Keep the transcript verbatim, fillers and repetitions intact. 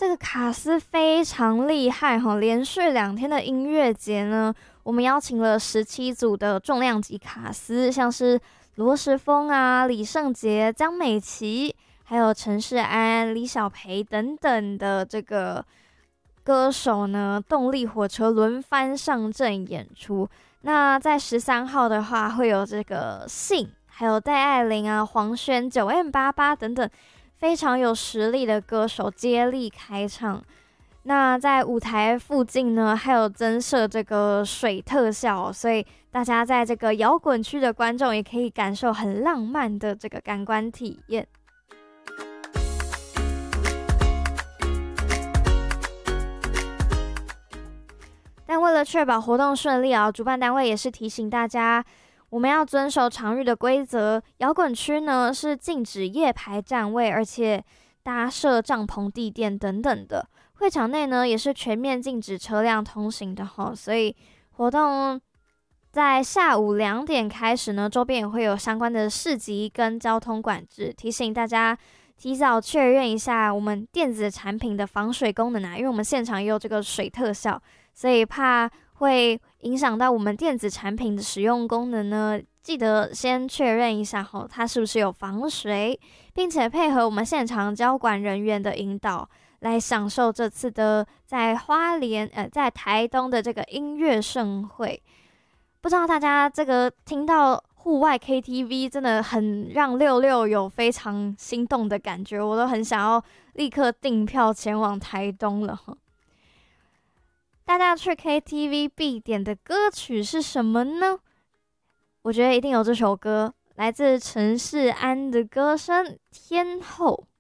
这个卡司非常厉害哈，连续两天的音乐节呢，我们邀请了十七组的重量级卡司，像是罗时丰啊、李圣杰、江美琪，还有陈世安、李小培等等的这个歌手呢，动力火车轮番上阵演出。那在十三号的话，会有这个信，还有戴爱玲啊、黄轩、九 M 八八等等。非常有实力的歌手接力开唱，那在舞台附近呢，还有增设这个水特效，所以大家在这个摇滚区的观众也可以感受很浪漫的这个感官体验。但为了确保活动顺利啊，主办单位也是提醒大家，我们要遵守场域的规则，摇滚区呢是禁止夜排站位，而且搭设帐篷、地垫等等的。会场内呢也是全面禁止车辆通行的哈，所以活动在下午两点开始呢，周边也会有相关的市集跟交通管制，提醒大家提早确认一下我们电子产品的防水功能啊，因为我们现场也有这个水特效，所以怕会影响到我们电子产品的使用功能呢，记得先确认一下吼，它是不是有防水，并且配合我们现场交管人员的引导，来享受这次的在花莲呃在台东的这个音乐盛会。不知道大家这个听到户外 K T V 真的很让六六有非常心动的感觉，我都很想要立刻订票前往台东了哈。大家去 K T V 必点的歌曲是什么呢？我觉得一定有这首歌，来自陈世安的歌声《天后》。